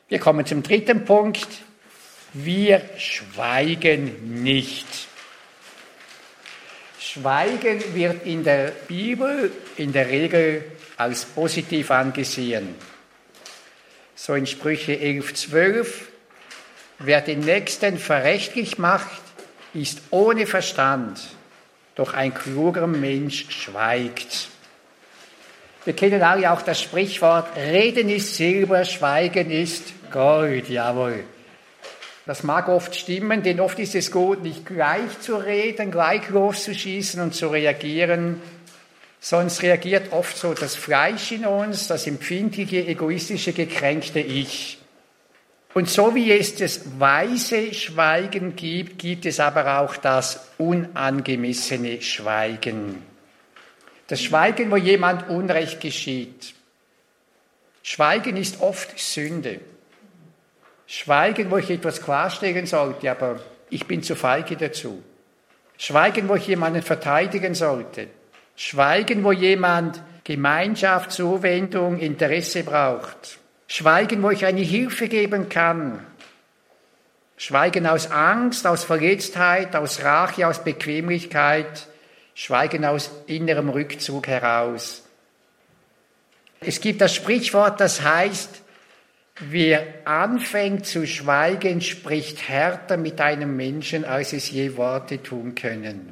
Wir kommen zum dritten Punkt. Wir schweigen nicht. Schweigen wird in der Bibel in der Regel als positiv angesehen. So in Sprüche 11,12: Wer den Nächsten verächtlich macht, ist ohne Verstand, doch ein kluger Mensch schweigt. Wir kennen alle auch das Sprichwort, Reden ist Silber, Schweigen ist Gold. Jawohl. Das mag oft stimmen, denn oft ist es gut, nicht gleich zu reden, gleich loszuschießen und zu reagieren. Sonst reagiert oft so das Fleisch in uns, das empfindliche, egoistische, gekränkte Ich. Und so wie es das weise Schweigen gibt, gibt es aber auch das unangemessene Schweigen. Das Schweigen, wo jemand Unrecht geschieht. Schweigen ist oft Sünde. Schweigen, wo ich etwas klarstellen sollte, aber ich bin zu feige dazu. Schweigen, wo ich jemanden verteidigen sollte. Schweigen, wo jemand Gemeinschaft, Zuwendung, Interesse braucht. Schweigen, wo ich eine Hilfe geben kann. Schweigen aus Angst, aus Verletztheit, aus Rache, aus Bequemlichkeit. Schweigen aus innerem Rückzug heraus. Es gibt das Sprichwort, das heißt, wer anfängt zu schweigen, spricht härter mit einem Menschen, als es je Worte tun können.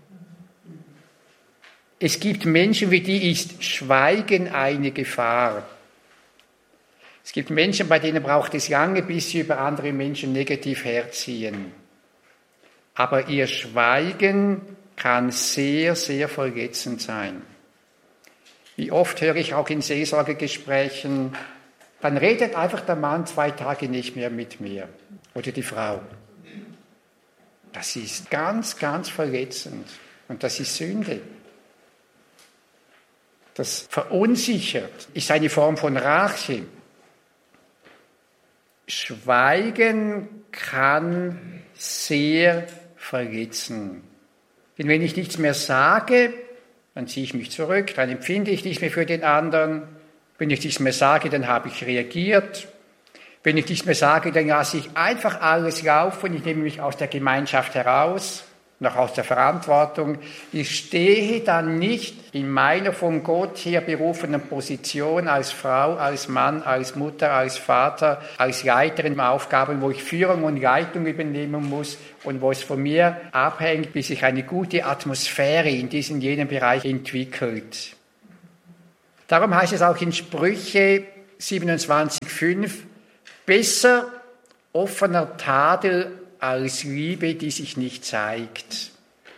Es gibt Menschen, für die ist Schweigen eine Gefahr. Es gibt Menschen, bei denen braucht es lange, bis sie über andere Menschen negativ herziehen. Aber ihr Schweigen kann sehr, sehr verletzend sein. Wie oft höre ich auch in Seelsorgegesprächen, dann redet einfach der Mann 2 Tage nicht mehr mit mir oder die Frau. Das ist ganz, ganz verletzend und das ist Sünde. Das verunsichert, ist eine Form von Rache. Schweigen kann sehr verletzen. Denn wenn ich nichts mehr sage, dann ziehe ich mich zurück, dann empfinde ich nichts mehr für den anderen. Wenn ich nichts mehr sage, dann habe ich reagiert. Wenn ich nichts mehr sage, dann lasse ich einfach alles laufen. Ich nehme mich aus der Gemeinschaft heraus, noch aus der Verantwortung. Ich stehe dann nicht in meiner von Gott her berufenen Position als Frau, als Mann, als Mutter, als Vater, als Leiterin Aufgaben, wo ich Führung und Leitung übernehmen muss und wo es von mir abhängt, bis sich eine gute Atmosphäre in diesem jenen Bereich entwickelt. Darum heißt es auch in Sprüche 27,5, besser offener Tadel als Liebe, die sich nicht zeigt.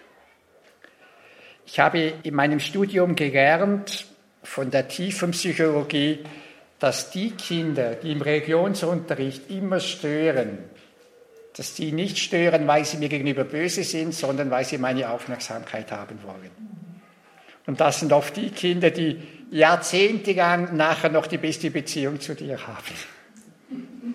Ich habe in meinem Studium gelernt von der Tiefenpsychologie, dass die Kinder, die im Religionsunterricht immer stören, dass die nicht stören, weil sie mir gegenüber böse sind, sondern weil sie meine Aufmerksamkeit haben wollen. Und das sind oft die Kinder, die jahrzehntelang nachher noch die beste Beziehung zu dir haben.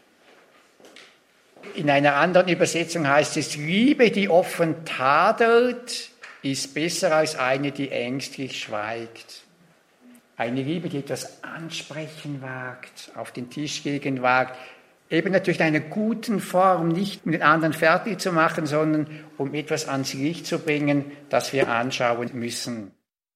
In einer anderen Übersetzung heißt es, Liebe, die offen tadelt, ist besser als eine, die ängstlich schweigt. Eine Liebe, die etwas ansprechen wagt, auf den Tisch legen wagt, eben natürlich in einer guten Form, nicht um den anderen fertig zu machen, sondern um etwas ans Licht zu bringen, das wir anschauen müssen.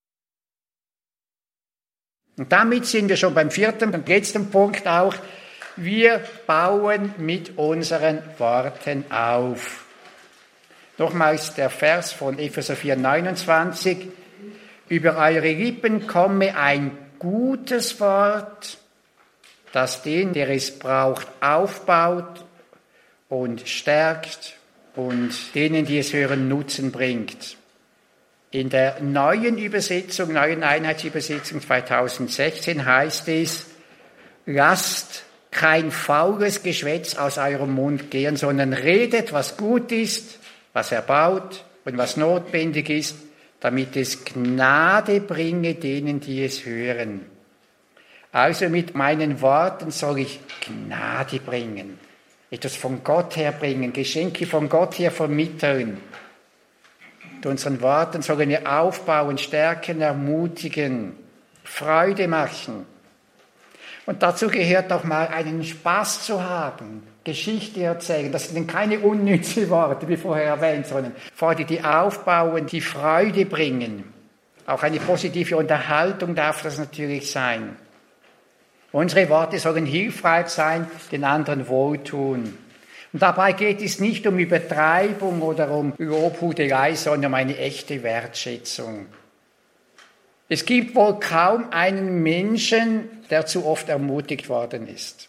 Und damit sind wir schon beim 4. und letzten Punkt auch. Wir bauen mit unseren Worten auf. Nochmals der Vers von Epheser 4,29. Über eure Lippen komme ein gutes Wort, das den, der es braucht, aufbaut und stärkt und denen, die es hören, Nutzen bringt. In der neuen Übersetzung, neuen Einheitsübersetzung 2016 heißt es, lasst kein faules Geschwätz aus eurem Mund gehen, sondern redet, was gut ist, was erbaut und was notwendig ist, damit es Gnade bringe denen, die es hören. Also mit meinen Worten soll ich Gnade bringen, etwas von Gott her bringen, Geschenke von Gott her vermitteln. Mit unseren Worten sollen wir aufbauen, stärken, ermutigen, Freude machen. Und dazu gehört auch mal einen Spaß zu haben, Geschichte erzählen. Das sind keine unnützen Worte, wie vorher erwähnt, sondern Worte, die aufbauen, die Freude bringen. Auch eine positive Unterhaltung darf das natürlich sein. Unsere Worte sollen hilfreich sein, den anderen wohltun. Und dabei geht es nicht um Übertreibung oder um Lobhudelei, sondern um eine echte Wertschätzung. Es gibt wohl kaum einen Menschen, der zu oft ermutigt worden ist.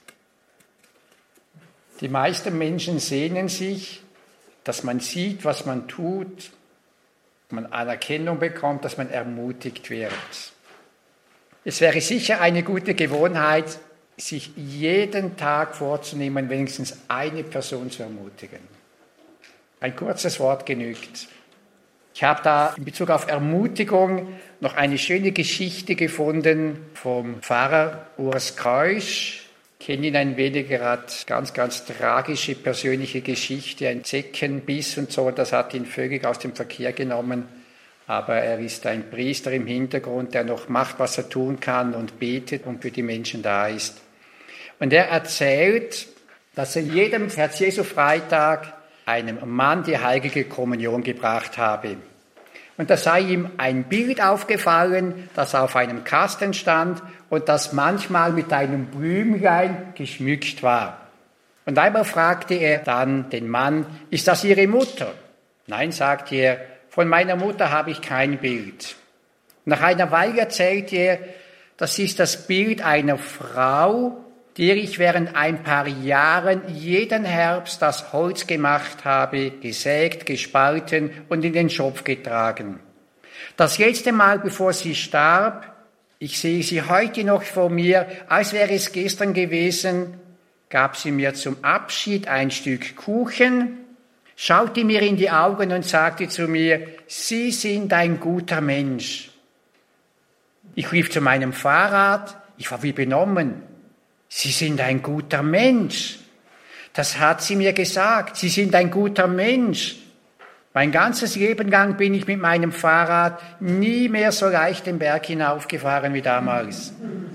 Die meisten Menschen sehnen sich, dass man sieht, was man tut, dass man Anerkennung bekommt, dass man ermutigt wird. Es wäre sicher eine gute Gewohnheit, sich jeden Tag vorzunehmen, wenigstens eine Person zu ermutigen. Ein kurzes Wort genügt. Ich habe da in Bezug auf Ermutigung noch eine schöne Geschichte gefunden vom Pfarrer Urs Keusch. Ich kenne ihn ein wenig, er hat ganz tragische persönliche Geschichte, ein Zeckenbiss und so, das hat ihn völlig aus dem Verkehr genommen. Aber er ist ein Priester im Hintergrund, der noch macht, was er tun kann und betet und für die Menschen da ist. Und er erzählt, dass er jedem Herz-Jesu-Freitag einem Mann die heilige Kommunion gebracht habe. Und da sei ihm ein Bild aufgefallen, das auf einem Kasten stand und das manchmal mit einem Blümlein geschmückt war. Und einmal fragte er dann den Mann, ist das Ihre Mutter? Nein, sagte er, von meiner Mutter habe ich kein Bild. Nach einer Weile erzählte er, das ist das Bild einer Frau, der ich während ein paar Jahren jeden Herbst das Holz gemacht habe, gesägt, gespalten und in den Schopf getragen. Das letzte Mal, bevor sie starb, ich sehe sie heute noch vor mir, als wäre es gestern gewesen, gab sie mir zum Abschied ein Stück Kuchen, schaute mir in die Augen und sagte zu mir, Sie sind ein guter Mensch. Ich lief zu meinem Fahrrad, ich war wie benommen. Sie sind ein guter Mensch. Das hat sie mir gesagt. Sie sind ein guter Mensch. Mein ganzes Leben lang bin ich mit meinem Fahrrad nie mehr so leicht den Berg hinaufgefahren wie damals.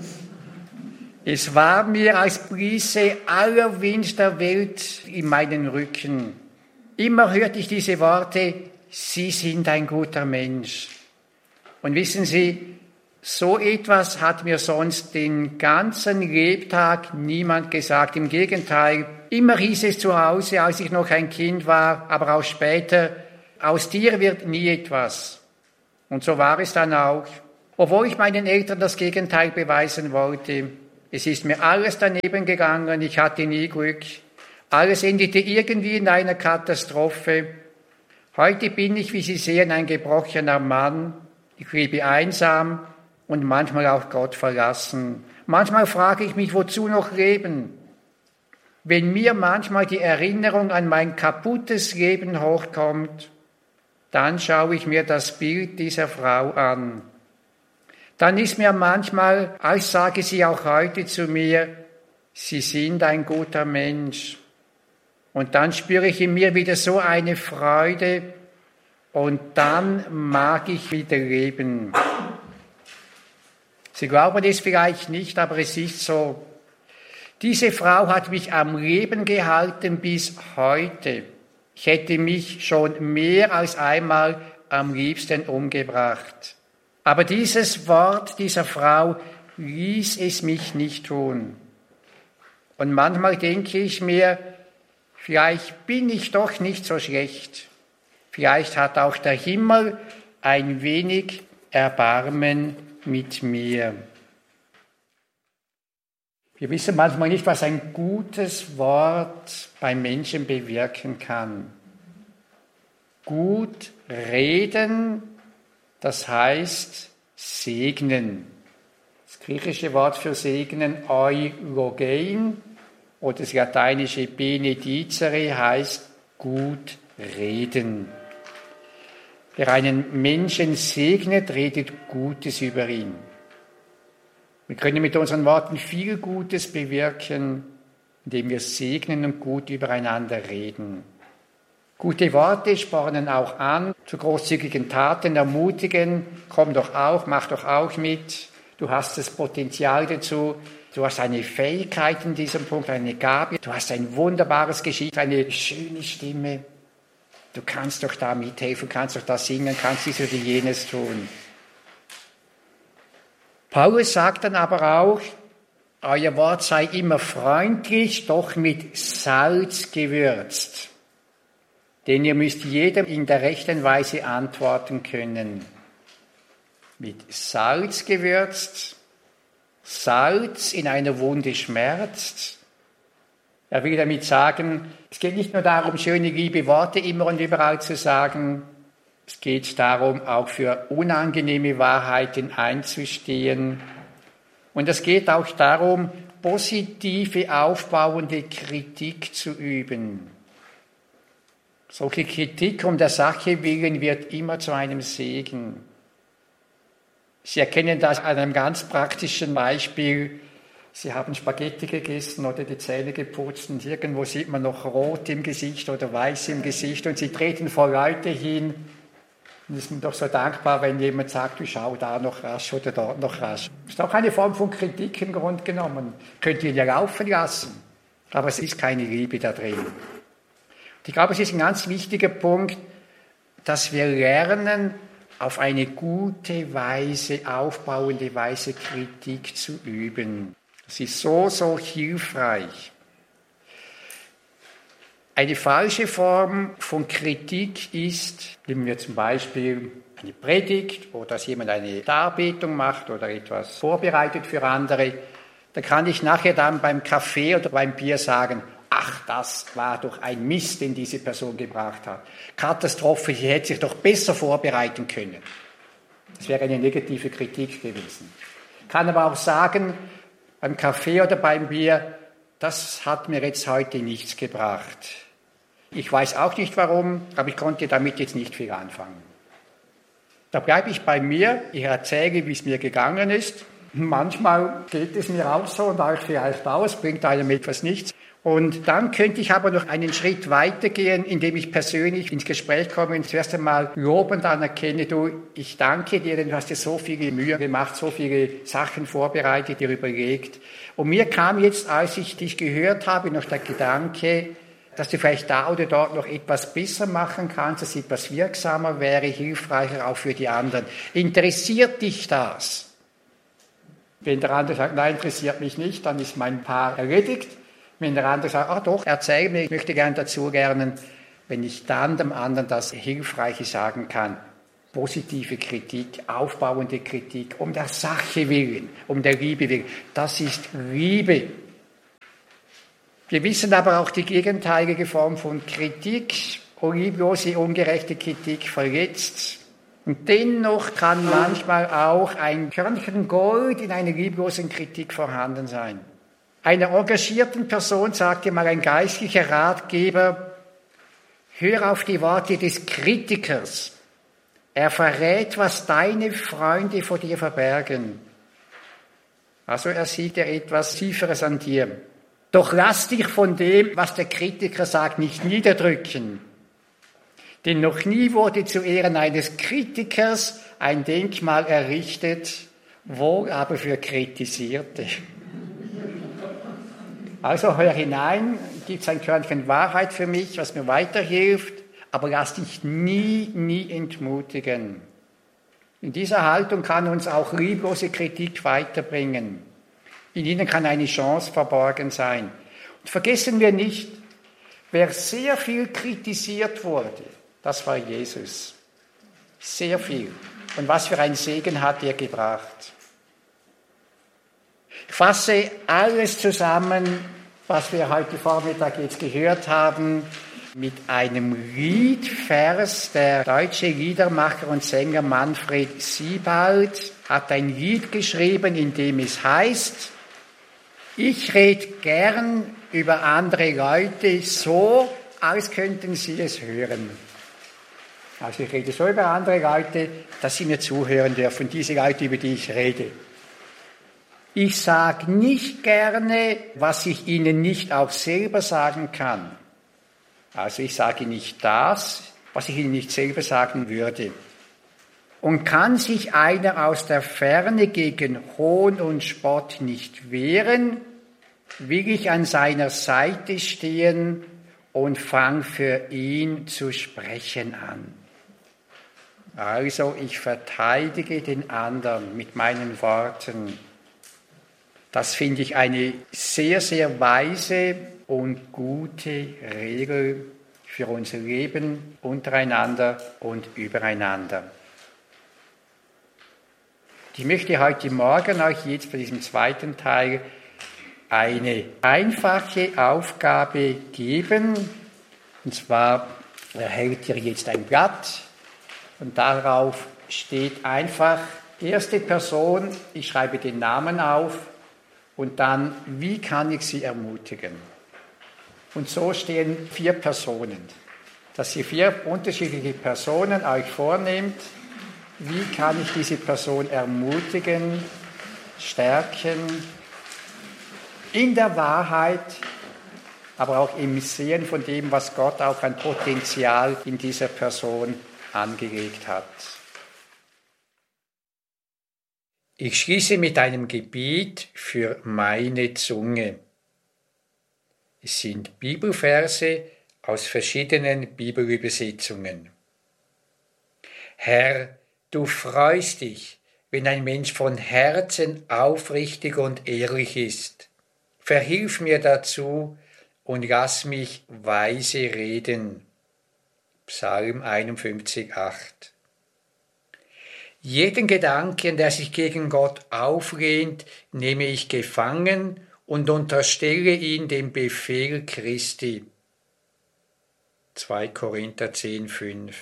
Es war mir, als bliese aller Wind der Welt in meinen Rücken. Immer hörte ich diese Worte, Sie sind ein guter Mensch. Und wissen Sie, so etwas hat mir sonst den ganzen Lebtag niemand gesagt. Im Gegenteil, immer hieß es zu Hause, als ich noch ein Kind war, aber auch später, aus dir wird nie etwas. Und so war es dann auch. Obwohl ich meinen Eltern das Gegenteil beweisen wollte. Es ist mir alles daneben gegangen, ich hatte nie Glück. Alles endete irgendwie in einer Katastrophe. Heute bin ich, wie Sie sehen, ein gebrochener Mann. Ich lebe einsam und manchmal auch Gott verlassen. Manchmal frage ich mich, wozu noch leben? Wenn mir manchmal die Erinnerung an mein kaputtes Leben hochkommt, dann schaue ich mir das Bild dieser Frau an. Dann ist mir manchmal, als sage sie auch heute zu mir, Sie sind ein guter Mensch. Und dann spüre ich in mir wieder so eine Freude und dann mag ich wieder leben. Sie glauben es vielleicht nicht, aber es ist so. Diese Frau hat mich am Leben gehalten bis heute. Ich hätte mich schon mehr als einmal am liebsten umgebracht. Aber dieses Wort dieser Frau ließ es mich nicht tun. Und manchmal denke ich mir, vielleicht bin ich doch nicht so schlecht. Vielleicht hat auch der Himmel ein wenig Erbarmen mit mir. Wir wissen manchmal nicht, was ein gutes Wort beim Menschen bewirken kann. Gut reden, das heißt segnen. Das griechische Wort für segnen, eulogein, oder das lateinische benedicere heißt gut reden. Wer einen Menschen segnet, redet Gutes über ihn. Wir können mit unseren Worten viel Gutes bewirken, indem wir segnen und gut übereinander reden. Gute Worte spornen auch an, zu großzügigen Taten ermutigen, komm doch auch, mach doch auch mit, du hast das Potenzial dazu. du hast eine Fähigkeit in diesem Punkt, eine Gabe, du hast ein wunderbares Geschick, eine schöne Stimme. Du kannst doch da mithelfen, kannst doch da singen, kannst dies oder jenes tun. Paulus sagt dann aber auch, euer Wort sei immer freundlich, doch mit Salz gewürzt. Denn ihr müsst jedem in der rechten Weise antworten können. Mit Salz gewürzt, Salz in einer Wunde schmerzt. Er will damit sagen, es geht nicht nur darum, schöne, liebe Worte immer und überall zu sagen, es geht darum, auch für unangenehme Wahrheiten einzustehen. Und es geht auch darum, positive, aufbauende Kritik zu üben. Solche Kritik um der Sache willen wird immer zu einem Segen. Sie erkennen das an einem ganz praktischen Beispiel. Sie haben Spaghetti gegessen oder die Zähne geputzt und irgendwo sieht man noch rot im Gesicht oder weiß im Gesicht und sie treten vor Leute hin und ist man doch so dankbar, wenn jemand sagt, du schau da noch rasch oder dort noch rasch. Das ist auch eine Form von Kritik im Grunde genommen. Könnt ihr ja laufen lassen, aber es ist keine Liebe da drin. Und ich glaube, es ist ein ganz wichtiger Punkt, dass wir lernen, auf eine gute Weise, aufbauende Weise Kritik zu üben. Das ist so hilfreich. Eine falsche Form von Kritik ist, nehmen wir zum Beispiel eine Predigt oder dass jemand eine Darbietung macht oder etwas vorbereitet für andere, da kann ich nachher dann beim Kaffee oder beim Bier sagen, ach, das war doch ein Mist, den diese Person gebracht hat. Katastrophe, sie hätte sich doch besser vorbereiten können. Das wäre eine negative Kritik gewesen. Ich kann aber auch sagen, beim Kaffee oder beim Bier, das hat mir jetzt heute nichts gebracht. Ich weiß auch nicht warum, aber ich konnte damit jetzt nicht viel anfangen. Da bleibe ich bei mir, ich erzähle, wie es mir gegangen ist. Manchmal geht es mir auch so und auch vielleicht aus, bringt einem etwas nichts. Und dann könnte ich aber noch einen Schritt weitergehen, indem ich persönlich ins Gespräch komme und zuerst einmal lobend anerkenne, du, ich danke dir, denn du hast dir so viele Mühe gemacht, so viele Sachen vorbereitet, dir überlegt. Und mir kam jetzt, als ich dich gehört habe, noch der Gedanke, dass du vielleicht da oder dort noch etwas besser machen kannst, dass etwas wirksamer wäre, hilfreicher auch für die anderen. Interessiert dich das? Wenn der andere sagt, nein, interessiert mich nicht, dann ist mein Paar erledigt. Wenn der andere sagt, ach doch, erzähl mir, ich möchte gerne dazu lernen, wenn ich dann dem anderen das Hilfreiche sagen kann, positive Kritik, aufbauende Kritik, um der Sache willen, um der Liebe willen, das ist Liebe. Wir wissen aber auch die gegenteilige Form von Kritik, lieblose, ungerechte Kritik verletzt. Und dennoch kann manchmal auch ein Körnchen Gold in einer lieblosen Kritik vorhanden sein. Einer engagierten Person sagte mal ein geistlicher Ratgeber, hör auf die Worte des Kritikers. Er verrät, was deine Freunde vor dir verbergen. Also er sieht ja etwas Tieferes an dir. Doch lass dich von dem, was der Kritiker sagt, nicht niederdrücken. Denn noch nie wurde zu Ehren eines Kritikers ein Denkmal errichtet, wohl aber für Kritisierte. Also hör hinein, gibt es ein Körnchen Wahrheit für mich, was mir weiterhilft, aber lass dich nie entmutigen. In dieser Haltung kann uns auch lieblose Kritik weiterbringen. In ihnen kann eine Chance verborgen sein. Und vergessen wir nicht, wer sehr viel kritisiert wurde, das war Jesus. Sehr viel. Und was für einen Segen hat er gebracht. Ich fasse alles zusammen, was wir heute Vormittag jetzt gehört haben, mit einem Liedvers. Der deutsche Liedermacher und Sänger Manfred Siebald hat ein Lied geschrieben, in dem es heißt, ich rede gern über andere Leute so, als könnten sie es hören. Also ich rede so über andere Leute, dass sie mir zuhören dürfen, diese Leute, über die ich rede. Ich sage nicht gerne, was ich ihnen nicht auch selber sagen kann. Also ich sage nicht das, was ich ihnen nicht selber sagen würde. Und kann sich einer aus der Ferne gegen Hohn und Spott nicht wehren, will ich an seiner Seite stehen und fang für ihn zu sprechen an. Also ich verteidige den anderen mit meinen Worten. Das finde ich eine sehr, sehr weise und gute Regel für unser Leben untereinander und übereinander. Ich möchte heute Morgen euch jetzt bei diesem zweiten Teil eine einfache Aufgabe geben. Und zwar erhält ihr jetzt ein Blatt und darauf steht einfach erste Person, ich schreibe den Namen auf und dann, wie kann ich sie ermutigen? Und so stehen 4 Personen, dass ihr 4 unterschiedliche Personen euch vornehmt. Wie kann ich diese Person ermutigen, stärken, in der Wahrheit, aber auch im Sehen von dem, was Gott auch an Potenzial in dieser Person angelegt hat. Ich schließe mit einem Gebet für meine Zunge. Es sind Bibelverse aus verschiedenen Bibelübersetzungen. Herr, du freust dich, wenn ein Mensch von Herzen aufrichtig und ehrlich ist. Verhilf mir dazu und lass mich weise reden. Psalm 51,8. Jeden Gedanken, der sich gegen Gott auflehnt, nehme ich gefangen und unterstelle ihn dem Befehl Christi. 2 Korinther 10,5.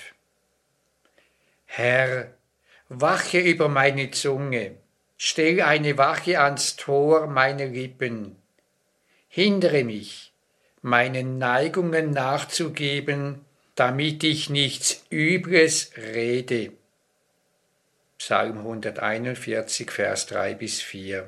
Herr, wache über meine Zunge, stell eine Wache ans Tor meiner Lippen. Hindere mich, meinen Neigungen nachzugeben, damit ich nichts Übles rede. Psalm 141, Vers 3-4.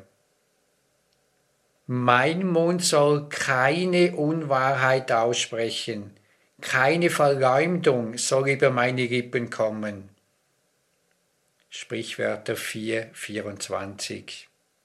Mein Mund soll keine Unwahrheit aussprechen, keine Verleumdung soll über meine Lippen kommen. Sprichwörter 4,24.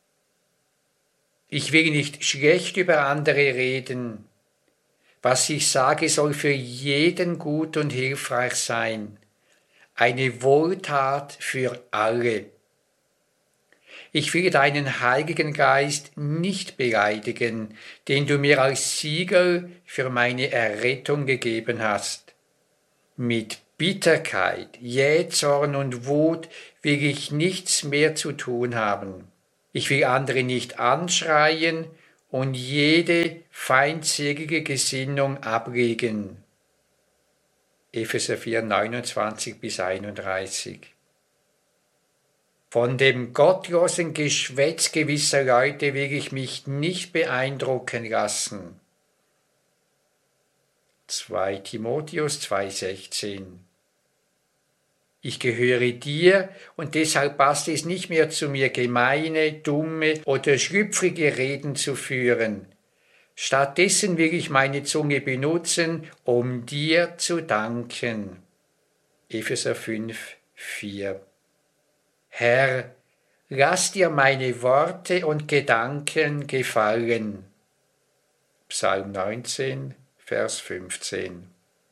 Ich will nicht schlecht über andere reden. Was ich sage, soll für jeden gut und hilfreich sein. Eine Wohltat für alle. Ich will deinen Heiligen Geist nicht beleidigen, den du mir als Siegel für meine Errettung gegeben hast. Mit Bitterkeit, Jähzorn und Wut will ich nichts mehr zu tun haben. Ich will andere nicht anschreien und jede feindselige Gesinnung ablegen. Epheser 4, 29-31. Von dem gottlosen Geschwätz gewisser Leute will ich mich nicht beeindrucken lassen. 2 Timotheus 2,16. Ich gehöre dir und deshalb passt es nicht mehr zu mir, gemeine, dumme oder schlüpfrige Reden zu führen. Stattdessen will ich meine Zunge benutzen, um dir zu danken. Epheser 5,4. Herr, lass dir meine Worte und Gedanken gefallen. Psalm 19, Vers 15.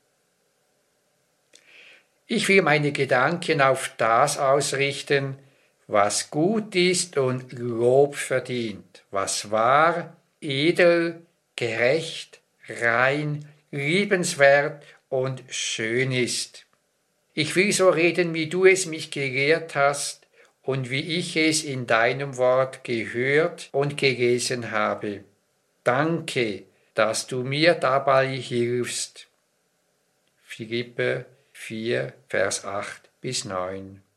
Ich will meine Gedanken auf das ausrichten, was gut ist und Lob verdient, was wahr, edel, gerecht, rein, liebenswert und schön ist. Ich will so reden, wie du es mich gelehrt hast und wie ich es in deinem Wort gehört und gelesen habe. Danke, dass du mir dabei hilfst. Philipper 4, Vers 8-9.